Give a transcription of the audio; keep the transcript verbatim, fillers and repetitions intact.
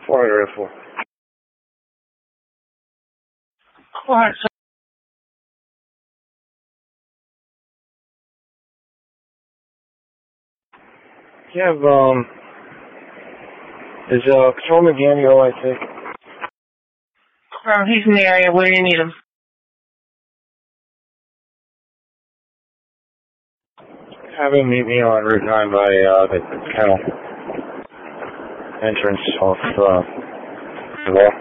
four hundred four. Alright, so You have, um, is, uh, Patrolman Gandy O I C? um, he's in the area. Where do you need him? Have him meet me on Route nine by, uh, the kennel entrance off, uh, the wall.